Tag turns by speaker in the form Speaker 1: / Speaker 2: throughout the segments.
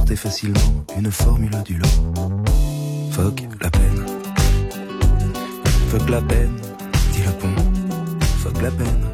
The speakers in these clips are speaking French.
Speaker 1: porter facilement une formule du lot. Fuck la peine. Fuck la peine, dit le pont. Fuck la peine.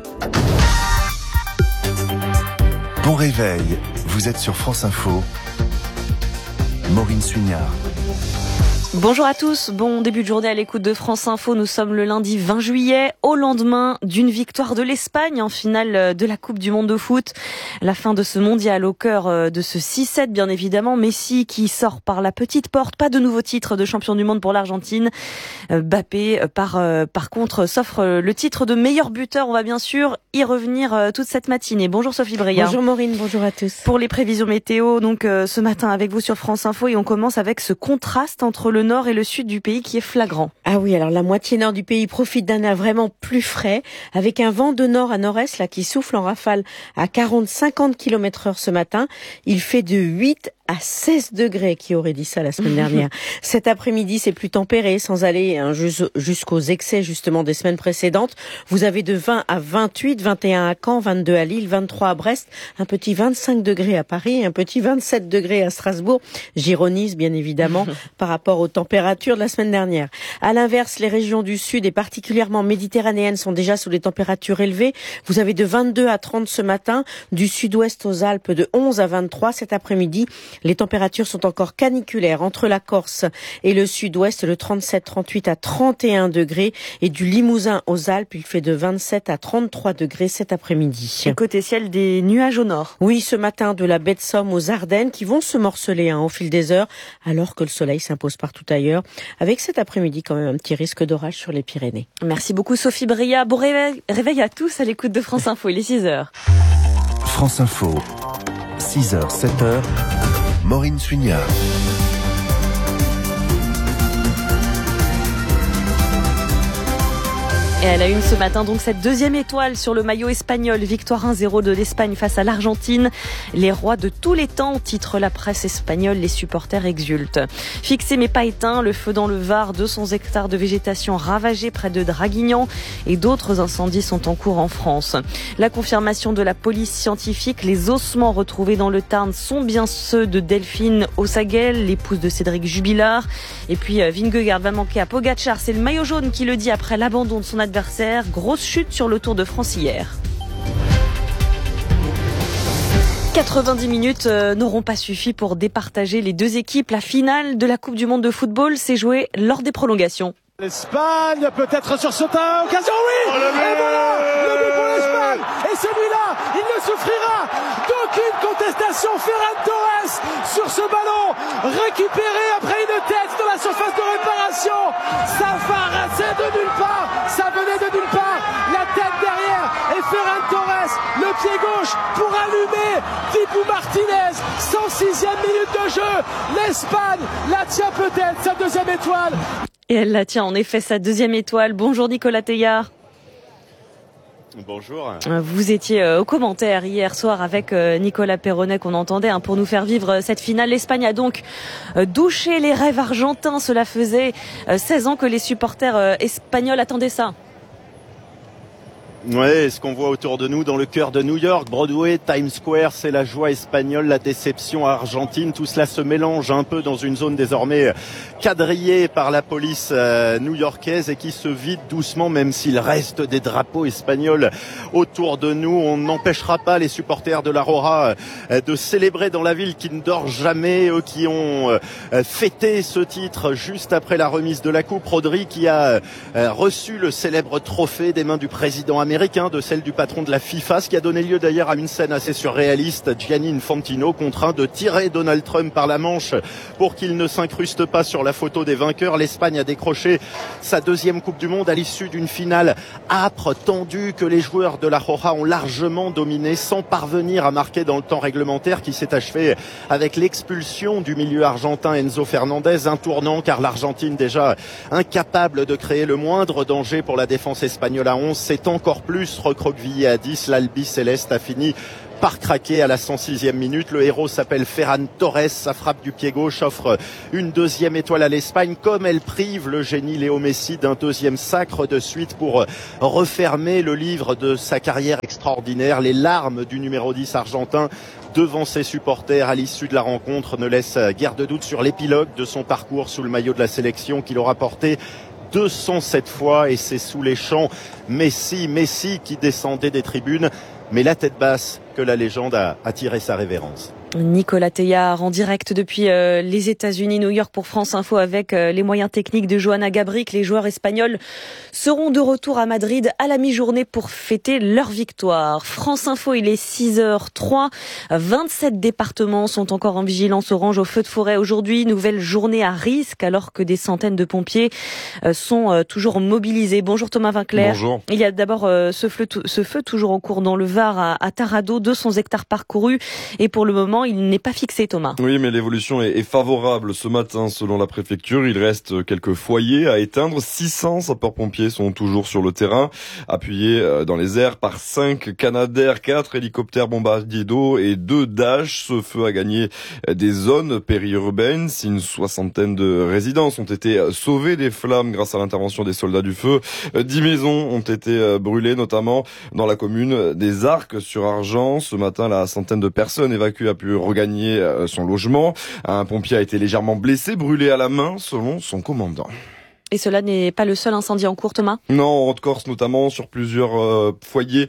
Speaker 2: Bon réveil, vous êtes sur France Info. Maureen Suignard.
Speaker 3: Bonjour à tous, bon début de journée à l'écoute de France Info. Nous sommes le lundi 20 juillet, au lendemain d'une victoire de l'Espagne en finale de la Coupe du Monde de foot. La fin de ce mondial au cœur de ce 6-7 bien évidemment. Messi qui sort par la petite porte, pas de nouveau titre de champion du monde pour l'Argentine. Mbappé par contre s'offre le titre de meilleur buteur. On va bien sûr y revenir toute cette matinée. Bonjour Sophie Breillat.
Speaker 4: Bonjour Maureen, bonjour à tous.
Speaker 3: Pour les prévisions météo, donc ce matin avec vous sur France Info, et on commence avec ce contraste entre le nord et le sud du pays qui est flagrant.
Speaker 4: Ah oui, alors la moitié nord du pays profite d'un air vraiment plus frais, avec un vent de nord à nord-est là qui souffle en rafale à 40-50 km/h ce matin. Il fait de 8 à 16 degrés, qui aurait dit ça la semaine dernière. Cet après-midi, c'est plus tempéré, sans aller jusqu'aux excès justement des semaines précédentes. Vous avez de 20 à 28, 21 à Caen, 22 à Lille, 23 à Brest, un petit 25 degrés à Paris, un petit 27 degrés à Strasbourg. J'ironise bien évidemment par rapport aux températures de la semaine dernière. À l'inverse, les régions du sud et particulièrement méditerranéennes sont déjà sous des températures élevées. Vous avez de 22 à 30 ce matin, du sud-ouest aux Alpes de 11 à 23 cet après-midi. Les températures sont encore caniculaires entre la Corse et le sud-ouest, de 37-38 à 31 degrés. Et du Limousin aux Alpes, il fait de 27 à 33 degrés cet après-midi.
Speaker 3: Et côté ciel, des nuages au nord.
Speaker 4: Oui, ce matin, de la baie de Somme aux Ardennes, qui vont se morceler au fil des heures, alors que le soleil s'impose partout ailleurs. Avec cet après-midi, quand même, un petit risque d'orage sur les Pyrénées.
Speaker 3: Merci beaucoup Sophie Breillat. Bon réveil à tous à l'écoute de France Info. Il est 6h.
Speaker 2: France Info, 6h, 7h. Maureen Suignard.
Speaker 3: Et elle a une ce matin donc cette deuxième étoile sur le maillot espagnol. Victoire 1-0 de l'Espagne face à l'Argentine. Les rois de tous les temps, titre la presse espagnole. Les supporters exultent. Fixé mais pas éteint, le feu dans le Var, 200 hectares de végétation ravagés près de Draguignan et d'autres incendies sont en cours en France. La confirmation de la police scientifique, les ossements retrouvés dans le Tarn sont bien ceux de Delphine Ossaguel, l'épouse de Cédric Jubilard. Et puis Vingegaard va manquer à Pogačar, c'est le maillot jaune qui le dit après l'abandon de son adversaire. Grosse chute sur le Tour de France hier. 90 minutes n'auront pas suffi pour départager les deux équipes. La finale de la Coupe du Monde de football s'est jouée lors des prolongations.
Speaker 5: L'Espagne peut-être sur ce temps, occasion, oui. Et voilà, le but pour l'Espagne. Et celui-là, il ne souffrira d'aucune contestation. Ferran Torres sur ce ballon, récupéré après une tête dans la surface de réparation. Ça paraissait de nulle part, ça venait de nulle part. La tête derrière et Ferran Torres, le pied gauche pour allumer Dibu Martinez. 106e minute de jeu. L'Espagne la tient peut-être, sa deuxième étoile.
Speaker 3: Et elle la tient en effet, sa deuxième étoile. Bonjour Nicolas Teillard.
Speaker 6: Bonjour.
Speaker 3: Vous étiez aux commentaires hier soir avec Nicolas Perronnet qu'on entendait pour nous faire vivre cette finale. L'Espagne a donc douché les rêves argentins. Cela faisait 16 ans que les supporters espagnols attendaient ça.
Speaker 6: Ouais, ce qu'on voit autour de nous dans le cœur de New York, Broadway, Times Square, c'est la joie espagnole, la déception argentine. Tout cela se mélange un peu dans une zone désormais quadrillée par la police new-yorkaise et qui se vide doucement, même s'il reste des drapeaux espagnols autour de nous. On n'empêchera pas les supporters de la Roja de célébrer dans la ville qui ne dort jamais, eux qui ont fêté ce titre juste après la remise de la coupe. Rodri qui a reçu le célèbre trophée des mains du président américain, de celle du patron de la FIFA, ce qui a donné lieu d'ailleurs à une scène assez surréaliste. Gianni Infantino contraint de tirer Donald Trump par la manche pour qu'il ne s'incruste pas sur la photo des vainqueurs. L'Espagne a décroché sa deuxième Coupe du Monde à l'issue d'une finale âpre, tendue, que les joueurs de la Roja ont largement dominée sans parvenir à marquer dans le temps réglementaire qui s'est achevé avec l'expulsion du milieu argentin Enzo Fernandez. Un tournant car l'Argentine, déjà incapable de créer le moindre danger pour la défense espagnole à 11, s'est encore plus recroquevillé à 10. L'Albi Céleste a fini par craquer à la 106e minute. Le héros s'appelle Ferran Torres. Sa frappe du pied gauche offre une deuxième étoile à l'Espagne, comme elle prive le génie Léo Messi d'un deuxième sacre de suite pour refermer le livre de sa carrière extraordinaire. Les larmes du numéro 10 argentin devant ses supporters à l'issue de la rencontre ne laisse guère de doute sur l'épilogue de son parcours sous le maillot de la sélection qu'il aura porté 207 fois, et c'est sous les chants Messi qui descendait des tribunes, mais la tête basse que la légende a tiré sa révérence.
Speaker 3: Nicolas Teilhard en direct depuis les États-Unis, New York pour France Info avec les moyens techniques de Johanna Gabric. Les joueurs espagnols seront de retour à Madrid à la mi-journée pour fêter leur victoire. France Info, il est 6h03. 27 départements sont encore en vigilance orange au feu de forêt aujourd'hui. Nouvelle journée à risque alors que des centaines de pompiers sont toujours mobilisés. Bonjour Thomas Vinclair.
Speaker 7: Bonjour.
Speaker 3: Il y a d'abord ce feu toujours en cours dans le Var à Tarado, 200 hectares parcourus et pour le moment il n'est pas fixé, Thomas.
Speaker 7: Oui, mais l'évolution est favorable. Ce matin, selon la préfecture, il reste quelques foyers à éteindre. 600 sapeurs-pompiers sont toujours sur le terrain, appuyés dans les airs par 5 Canadair, 4 hélicoptères bombardiers d'eau et 2 Dash. Ce feu a gagné des zones périurbaines. Si une soixantaine de résidences ont été sauvées des flammes grâce à l'intervention des soldats du feu, 10 maisons ont été brûlées, notamment dans la commune des Arcs sur Argent. Ce matin, la centaine de personnes évacuées a pu regagner son logement. Un pompier a été légèrement blessé, brûlé à la main, selon son commandant.
Speaker 3: Et cela n'est pas le seul incendie en cours, Thomas ?
Speaker 7: Non, en Haute-Corse notamment, sur plusieurs foyers,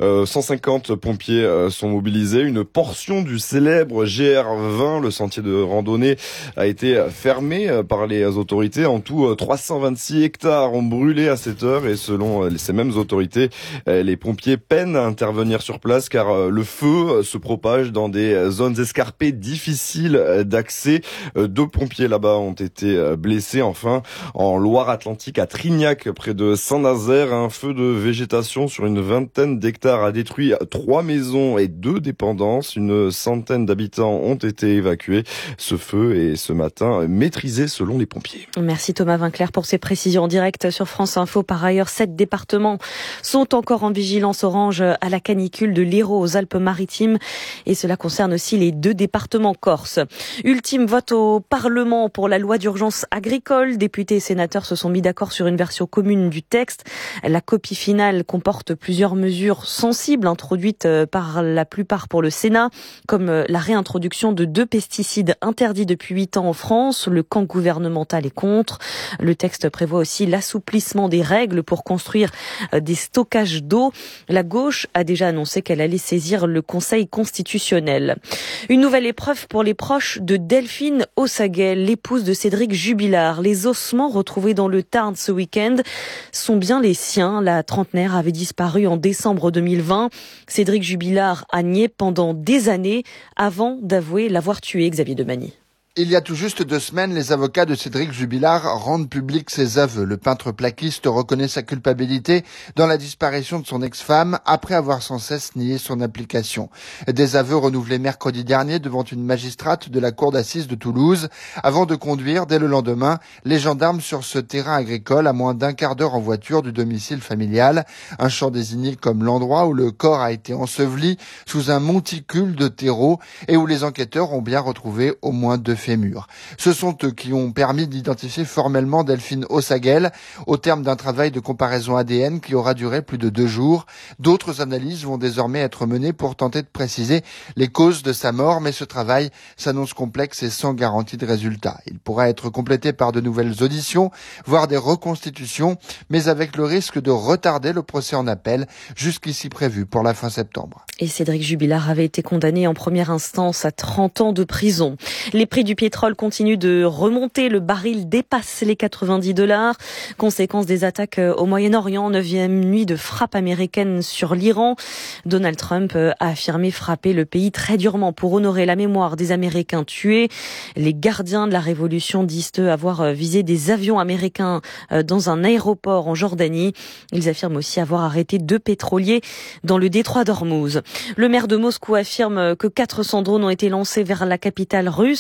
Speaker 7: 150 pompiers sont mobilisés. Une portion du célèbre GR20, le sentier de randonnée, a été fermée par les autorités. En tout, 326 hectares ont brûlé à cette heure et selon ces mêmes autorités, les pompiers peinent à intervenir sur place car le feu se propage dans des zones escarpées difficiles d'accès. 2 pompiers là-bas ont été blessés. Enfin, en Loire-Atlantique, à Trignac, près de Saint-Nazaire, un feu de végétation sur une vingtaine d'hectares a détruit 3 maisons et 2 dépendances. Une centaine d'habitants ont été évacués. Ce feu est ce matin maîtrisé selon les pompiers.
Speaker 3: Merci Thomas Vinclair pour ces précisions en direct sur France Info. Par ailleurs, 7 départements sont encore en vigilance orange à la canicule de l'Hérault aux Alpes-Maritimes et cela concerne aussi les 2 départements corses. Ultime vote au Parlement pour la loi d'urgence agricole. Députés et sénateurs se sont mis d'accord sur une version commune du texte. La copie finale comporte plusieurs mesures sensibles introduites par la plupart pour le Sénat, comme la réintroduction de 2 pesticides interdits depuis 8 ans en France. Le camp gouvernemental est contre. Le texte prévoit aussi l'assouplissement des règles pour construire des stockages d'eau. La gauche a déjà annoncé qu'elle allait saisir le Conseil constitutionnel. Une nouvelle épreuve pour les proches de Delphine Ossaguel, l'épouse de Cédric Jubilard. Les ossements retrouvés dans le Tarn ce week-end sont bien les siens. La trentenaire avait disparu en décembre 2020. Cédric Jubilard a nié pendant des années avant d'avouer l'avoir tué, Xavier Demagny.
Speaker 8: Il y a tout juste 2 semaines, les avocats de Cédric Jubilard rendent publics ses aveux. Le peintre plaquiste reconnaît sa culpabilité dans la disparition de son ex-femme après avoir sans cesse nié son implication. Des aveux renouvelés mercredi dernier devant une magistrate de la cour d'assises de Toulouse avant de conduire dès le lendemain les gendarmes sur ce terrain agricole à moins d'1 quart d'heure en voiture du domicile familial. Un champ désigné comme l'endroit où le corps a été enseveli sous un monticule de terreau et où les enquêteurs ont bien retrouvé au moins 2 faits mûrs. Ce sont eux qui ont permis d'identifier formellement Delphine Ossaguel au terme d'un travail de comparaison ADN qui aura duré plus de 2 jours. D'autres analyses vont désormais être menées pour tenter de préciser les causes de sa mort, mais ce travail s'annonce complexe et sans garantie de résultat. Il pourra être complété par de nouvelles auditions, voire des reconstitutions, mais avec le risque de retarder le procès en appel, jusqu'ici prévu pour la fin septembre.
Speaker 3: Et Cédric Jubilard avait été condamné en première instance à 30 ans de prison. Les prix du pétrole continuent de remonter. Le baril dépasse les $90. Conséquence des attaques au Moyen-Orient, 9e nuit de frappe américaine sur l'Iran. Donald Trump a affirmé frapper le pays très durement pour honorer la mémoire des Américains tués. Les gardiens de la révolution disent eux avoir visé des avions américains dans un aéroport en Jordanie. Ils affirment aussi avoir arrêté 2 pétroliers dans le détroit d'Ormuz. Le maire de Moscou affirme que 400 drones ont été lancés vers la capitale russe. Cette nuit,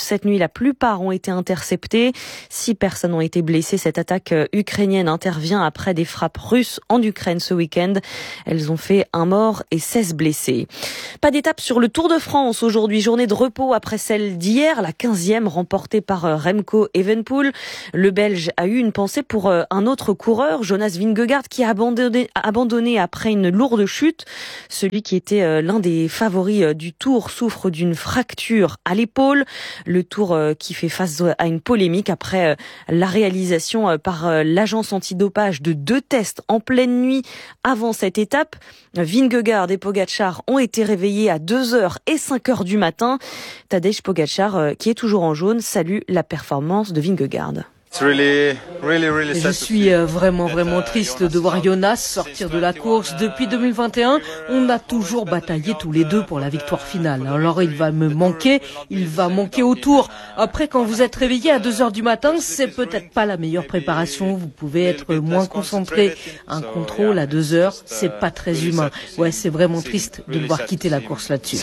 Speaker 3: La plupart ont été interceptés. 6 personnes ont été blessées. Cette attaque ukrainienne intervient après des frappes russes en Ukraine ce week-end. Elles ont fait 1 mort et 16 blessés. Pas d'étape sur le Tour de France aujourd'hui. Journée de repos après celle d'hier, la 15e remportée par Remco Evenepoel. Le Belge a eu une pensée pour un autre coureur, Jonas Vingegaard, qui a abandonné après une lourde chute. Celui qui était l'un des favoris du Tour souffre d'une fracture à l'épaule. Le Tour qui fait face à une polémique après la réalisation par l'agence antidopage de 2 tests en pleine nuit avant cette étape. Vingegaard et Pogačar ont été réveillés à 2h et 5h du matin. Tadej Pogačar, qui est toujours en jaune, salue la performance de Vingegaard.
Speaker 9: Je suis vraiment triste de voir Jonas sortir de la course. Depuis 2021, on a toujours bataillé tous les deux pour la victoire finale. Alors il va me manquer, il va manquer au Tour. Après, quand vous êtes réveillé à 2h du matin, c'est peut-être pas la meilleure préparation. Vous pouvez être moins concentré. Un contrôle à 2h, c'est pas très humain. Ouais, c'est vraiment triste de devoir quitter la course là-dessus.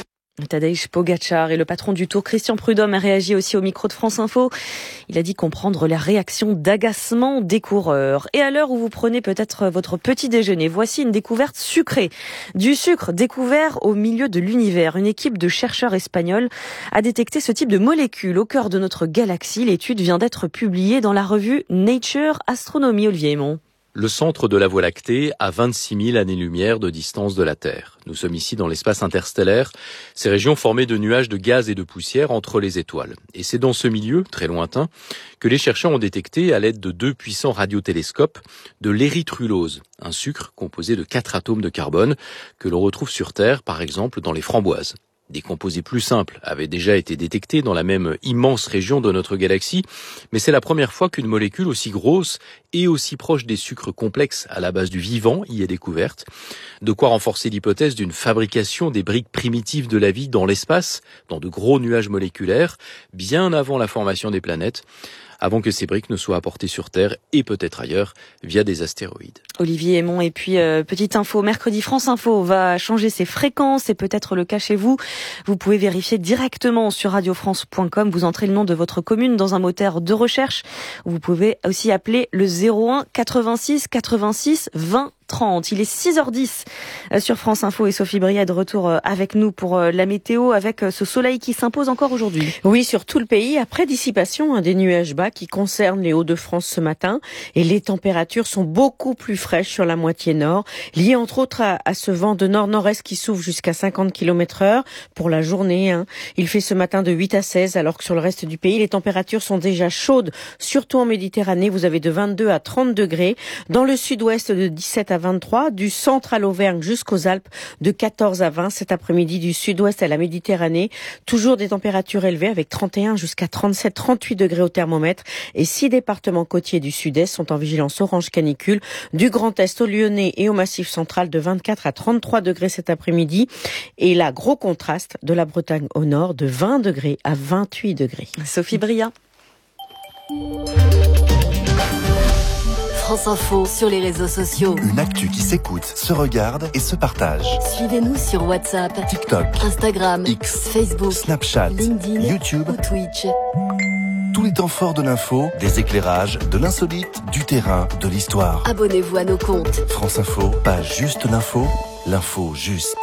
Speaker 3: Tadej Pogačar et le patron du Tour, Christian Prudhomme, a réagi aussi au micro de France Info. Il a dit comprendre la réaction d'agacement des coureurs. Et à l'heure où vous prenez peut-être votre petit déjeuner, voici une découverte sucrée. Du sucre découvert au milieu de l'univers. Une équipe de chercheurs espagnols a détecté ce type de molécule au cœur de notre galaxie. L'étude vient d'être publiée dans la revue Nature Astronomy. Olivier Aymon.
Speaker 10: Le centre de la Voie lactée à 26 000 années-lumière de distance de la Terre. Nous sommes ici dans l'espace interstellaire, ces régions formées de nuages de gaz et de poussière entre les étoiles. Et c'est dans ce milieu, très lointain, que les chercheurs ont détecté, à l'aide de 2 puissants radiotélescopes, de l'érythrulose, un sucre composé de 4 atomes de carbone que l'on retrouve sur Terre, par exemple dans les framboises. Des composés plus simples avaient déjà été détectés dans la même immense région de notre galaxie, mais c'est la première fois qu'une molécule aussi grosse et aussi proche des sucres complexes à la base du vivant y est découverte. De quoi renforcer l'hypothèse d'une fabrication des briques primitives de la vie dans l'espace, dans de gros nuages moléculaires, bien avant la formation des planètes, avant que ces briques ne soient apportées sur Terre et peut-être ailleurs via des astéroïdes.
Speaker 3: Olivier Aymon, et puis petite info, mercredi France Info va changer ses fréquences, c'est peut-être le cas chez vous. Vous pouvez vérifier directement sur radiofrance.com, vous entrez le nom de votre commune dans un moteur de recherche. Vous pouvez aussi appeler le 01 86 86 20 30. Il est 6h10 sur France Info et Sophie Bria est de retour avec nous pour la météo, avec ce soleil qui s'impose encore aujourd'hui.
Speaker 4: Oui, sur tout le pays, après dissipation des nuages bas qui concernent les Hauts-de-France ce matin, et les températures sont beaucoup plus fraîches sur la moitié nord, liées entre autres à ce vent de nord-nord-est qui souffle jusqu'à 50 km/h pour la journée. Il fait ce matin de 8 à 16, alors que sur le reste du pays, les températures sont déjà chaudes, surtout en Méditerranée. Vous avez de 22 à 30 degrés. Dans le sud-ouest, de 17 à 23, du centre à l'Auvergne jusqu'aux Alpes, de 14 à 20 cet après-midi, du sud-ouest à la Méditerranée. Toujours des températures élevées avec 31 jusqu'à 37, 38 degrés au thermomètre. Et 6 départements côtiers du sud-est sont en vigilance orange canicule. Du Grand Est au Lyonnais et au Massif central, de 24 à 33 degrés cet après-midi. Et là, gros contraste de la Bretagne au nord, de 20 degrés à 28 degrés.
Speaker 3: Sophie Bria.
Speaker 11: France Info sur les réseaux sociaux.
Speaker 2: Une actu qui s'écoute, se regarde et se partage.
Speaker 11: Suivez-nous sur WhatsApp,
Speaker 2: TikTok,
Speaker 11: Instagram,
Speaker 2: X,
Speaker 11: Facebook,
Speaker 2: Snapchat,
Speaker 11: LinkedIn,
Speaker 2: YouTube
Speaker 11: ou Twitch.
Speaker 2: Tous les temps forts de l'info, des éclairages, de l'insolite, du terrain, de l'histoire.
Speaker 11: Abonnez-vous à nos comptes.
Speaker 2: France Info, pas juste l'info, l'info juste.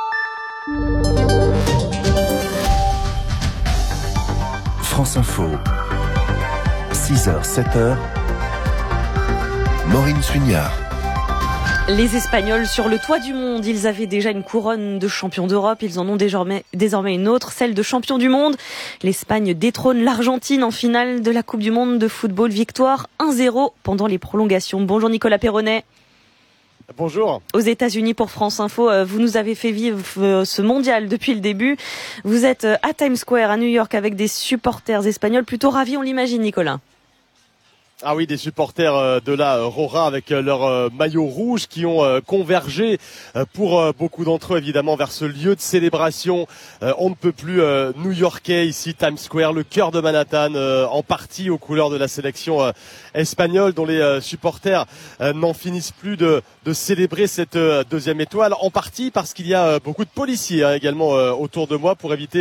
Speaker 2: France Info, 6h, 7h, Maureen Suignard.
Speaker 3: Les Espagnols sur le toit du monde, ils avaient déjà une couronne de champion d'Europe, ils en ont désormais une autre, celle de champion du monde. L'Espagne détrône l'Argentine en finale de la Coupe du monde de football, victoire 1-0 pendant les prolongations. Bonjour Nicolas Perronnet.
Speaker 6: Bonjour.
Speaker 3: Aux États-Unis pour France Info, vous nous avez fait vivre ce mondial depuis le début. Vous êtes à Times Square à New York avec des supporters espagnols plutôt ravis, on l'imagine Nicolas.
Speaker 6: Ah oui, des supporters de la Roja avec leur maillot rouge qui ont convergé pour beaucoup d'entre eux évidemment vers ce lieu de célébration. On ne peut plus new-yorkais ici, Times Square, le cœur de Manhattan, en partie aux couleurs de la sélection espagnole dont les supporters n'en finissent plus de célébrer cette deuxième étoile, en partie parce qu'il y a beaucoup de policiers également autour de moi pour éviter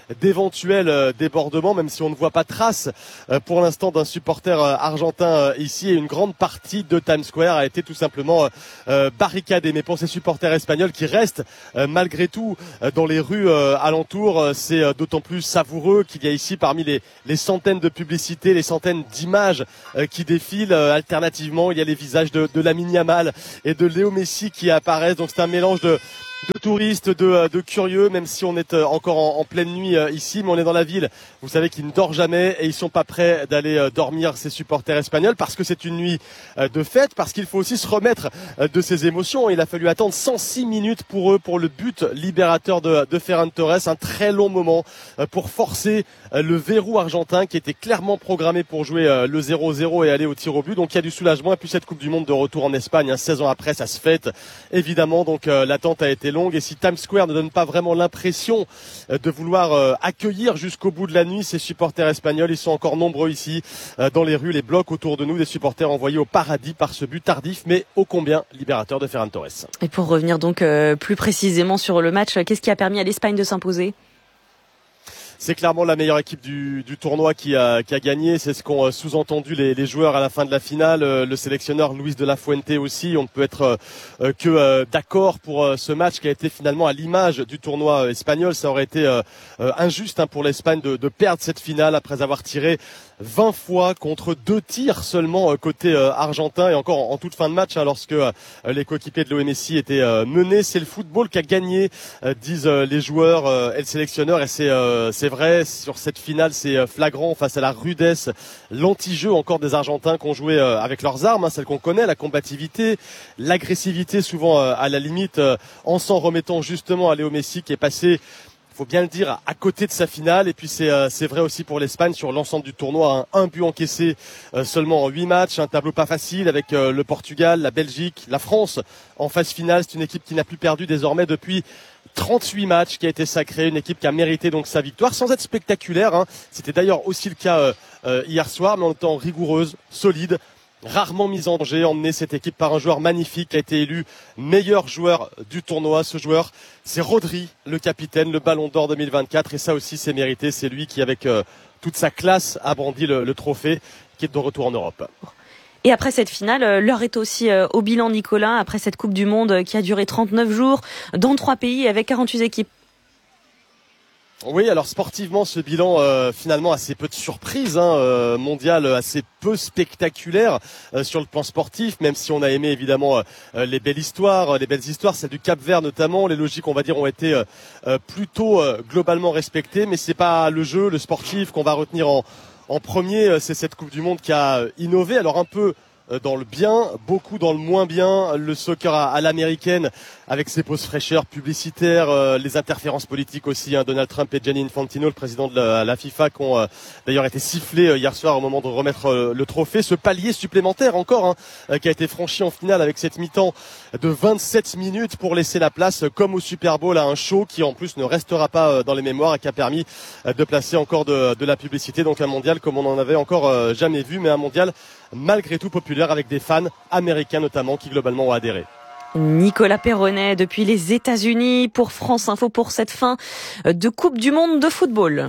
Speaker 5: d'éventuels débordements, même si on ne voit pas trace pour l'instant d'un supporter argentin ici. Et une grande partie de Times Square a été tout simplement barricadée. Mais pour ces supporters espagnols qui restent malgré tout dans les rues alentours, c'est d'autant plus savoureux qu'il y a ici parmi les centaines de publicités, les centaines d'images qui défilent alternativement. Il y a les visages de Lamine Yamal et de Léo Messi qui apparaissent. Donc c'est un mélange de touristes, de curieux, même si on est encore en pleine nuit ici, mais on est dans la ville. Vous savez qu'ils ne dorment jamais et ils sont pas prêts d'aller dormir, ces supporters espagnols, parce que c'est une nuit de fête, parce qu'il faut aussi se remettre de ces émotions. Il a fallu attendre 106 minutes pour eux, pour le but libérateur de Ferran Torres, un très long moment pour forcer le verrou argentin qui était clairement programmé pour jouer le 0-0 et aller au tir au but. Donc il y a du soulagement, et puis cette Coupe du Monde de retour en Espagne, 16 ans après, ça se fête évidemment. Donc l'attente a été longue, et si Times Square ne donne pas vraiment l'impression de vouloir accueillir jusqu'au bout de la nuit ces supporters espagnols, ils sont encore nombreux ici dans les rues, les blocs autour de nous, des supporters envoyés au paradis par ce but tardif mais ô combien libérateur de Ferran Torres.
Speaker 3: Et pour revenir donc plus précisément sur le match, qu'est-ce qui a permis à l'Espagne de s'imposer ?
Speaker 5: C'est clairement la meilleure équipe du tournoi qui a gagné. C'est ce qu'ont sous-entendu les joueurs à la fin de la finale. Le sélectionneur Luis de la Fuente aussi. On ne peut être que d'accord pour ce match qui a été finalement à l'image du tournoi espagnol. Ça aurait été injuste pour l'Espagne de perdre cette finale après avoir tiré 20 fois contre 2 tirs seulement côté argentin, et encore en toute fin de match lorsque les coéquipiers de Léo Messi étaient menés. C'est le football qui a gagné, disent les joueurs et le sélectionneur, et c'est vrai, sur cette finale c'est flagrant face à la rudesse, l'anti-jeu encore des Argentins qui ont joué avec leurs armes, celles qu'on connaît, la combativité, l'agressivité souvent à la limite, en s'en remettant justement à Léo Messi qui est passé, faut bien le dire, à côté de sa finale. Et puis c'est vrai aussi pour l'Espagne sur l'ensemble du tournoi, un but encaissé seulement en 8 matchs, un tableau pas facile avec le Portugal, la Belgique, la France en phase finale. C'est une équipe qui n'a plus perdu désormais depuis 38 matchs, qui a été sacrée, une équipe qui a mérité donc sa victoire sans être spectaculaire. C'était d'ailleurs aussi le cas hier soir, mais en étant rigoureuse, solide, rarement mise en danger, emmenée cette équipe par un joueur magnifique qui a été élu meilleur joueur du tournoi. Ce joueur, c'est Rodri, le capitaine, le Ballon d'Or 2024, et ça aussi c'est mérité. C'est lui qui, avec toute sa classe, a brandi le trophée, qui est de retour en Europe.
Speaker 3: Et après cette finale, l'heure est aussi au bilan, Nicolas, après cette Coupe du Monde qui a duré 39 jours dans 3 pays avec 48 équipes.
Speaker 5: Oui, alors sportivement, ce bilan finalement assez peu de surprises, mondial assez peu spectaculaire sur le plan sportif, même si on a aimé évidemment les belles histoires, celles du Cap-Vert notamment. Les logiques, on va dire, ont été plutôt globalement respectées, mais c'est pas le jeu, le sportif qu'on va retenir en premier. C'est cette Coupe du Monde qui a innové, alors un peu dans le bien, beaucoup dans le moins bien, le soccer à l'américaine avec ses pauses fraîcheurs publicitaires, les interférences politiques aussi. Donald Trump et Gianni Infantino, le président de la FIFA, qui ont d'ailleurs été sifflés hier soir au moment de remettre le trophée. Ce palier supplémentaire encore qui a été franchi en finale avec cette mi-temps de 27 minutes pour laisser la place, comme au Super Bowl, à un show qui en plus ne restera pas dans les mémoires et qui a permis de placer encore de la publicité. Donc un mondial comme on n'en avait encore jamais vu, mais un mondial malgré tout populaire avec des fans américains notamment qui globalement ont adhéré.
Speaker 3: Nicolas Perronnet depuis les États-Unis pour France Info pour cette fin de Coupe du Monde de football.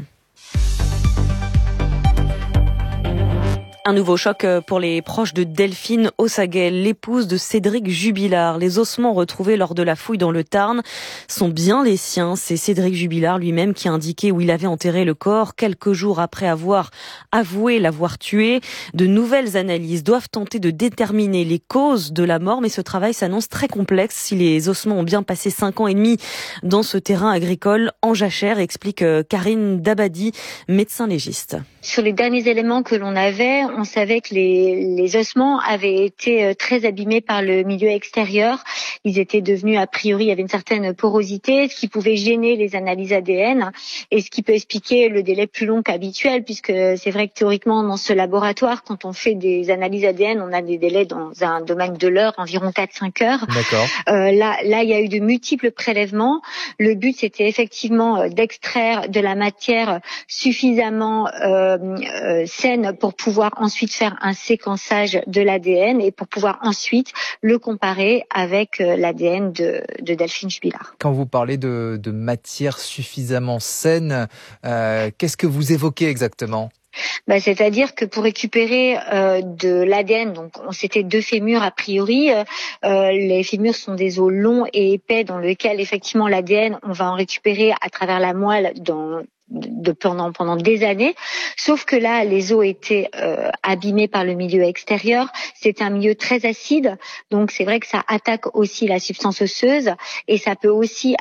Speaker 3: Un nouveau choc pour les proches de Delphine Ossaguel, l'épouse de Cédric Jubilard. Les ossements retrouvés lors de la fouille dans le Tarn sont bien les siens. C'est Cédric Jubilard lui-même qui a indiqué où il avait enterré le corps quelques jours après avoir avoué l'avoir tué. De nouvelles analyses doivent tenter de déterminer les causes de la mort, mais ce travail s'annonce très complexe si les ossements ont bien passé 5 ans et demi dans ce terrain agricole en jachère, explique Karine Dabadi, médecin légiste.
Speaker 12: Sur les derniers éléments que l'on avait, on savait que les ossements avaient été très abîmés par le milieu extérieur. Ils étaient devenus, a priori, il y avait une certaine porosité, ce qui pouvait gêner les analyses ADN et ce qui peut expliquer le délai plus long qu'habituel, puisque c'est vrai que théoriquement, dans ce laboratoire, quand on fait des analyses ADN, on a des délais dans un domaine de l'heure, environ 4-5 heures.
Speaker 5: D'accord.
Speaker 12: Là, il y a eu de multiples prélèvements. Le but, c'était effectivement d'extraire de la matière suffisamment saine pour pouvoir ensuite faire un séquençage de l'ADN et pour pouvoir ensuite le comparer avec l'ADN de Delphine Jubilard.
Speaker 13: Quand vous parlez de matière suffisamment saine, qu'est-ce que vous évoquez exactement ?
Speaker 12: C'est-à-dire que pour récupérer de l'ADN, donc c'était 2 fémurs a priori. Les fémurs sont des os longs et épais dans lesquels effectivement l'ADN, on va en récupérer à travers la moelle pendant des années, sauf que là les os étaient abîmés par le milieu extérieur. C'est un milieu très acide, donc c'est vrai que ça attaque aussi la substance osseuse et ça peut aussi